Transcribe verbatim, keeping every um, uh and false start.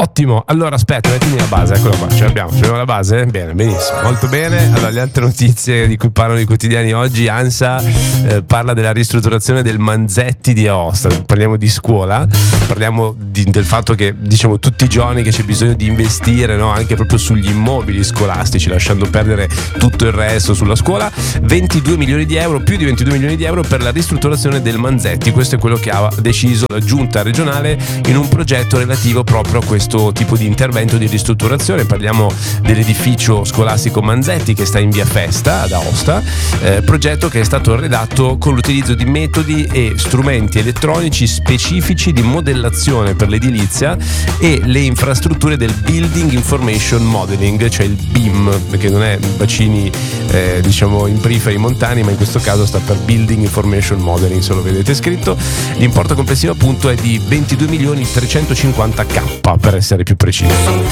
Ottimo, allora aspetta, mettimi la base, eccola qua, ce l'abbiamo, ce l'abbiamo la base? Bene, benissimo, molto bene. Allora, le altre notizie di cui parlano i quotidiani oggi: ANSA eh, parla della ristrutturazione del Manzetti di Aosta, parliamo di scuola, parliamo di, del fatto che, diciamo, tutti i giorni che c'è bisogno di investire, no? Anche proprio sugli immobili scolastici, lasciando perdere tutto il resto sulla scuola. ventidue milioni di euro, più di ventidue milioni di euro per la ristrutturazione del Manzetti. Questo è quello che ha deciso la giunta regionale in un progetto relativo proprio a questo tipo di intervento di ristrutturazione. Parliamo dell'edificio scolastico Manzetti che sta in via Festa ad Aosta, eh, progetto che è stato redatto con l'utilizzo di metodi e strumenti elettronici specifici di modellazione per l'edilizia e le infrastrutture del Building Information Modeling, cioè il B I M, perché non è bacini eh, diciamo in periferi montani, ma in questo caso sta per Building Information Modeling, se lo vedete scritto. L'importo complessivo appunto è di ventidue milioni trecentocinquanta k per essere più precisi.